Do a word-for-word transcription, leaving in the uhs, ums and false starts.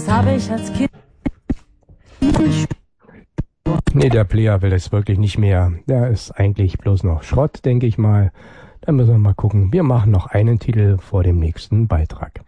das habe ich als Kind. Nee, der Player will es wirklich nicht mehr. Der ist eigentlich bloß noch Schrott, denke ich mal. Dann müssen wir mal gucken. Wir machen noch einen Titel vor dem nächsten Beitrag.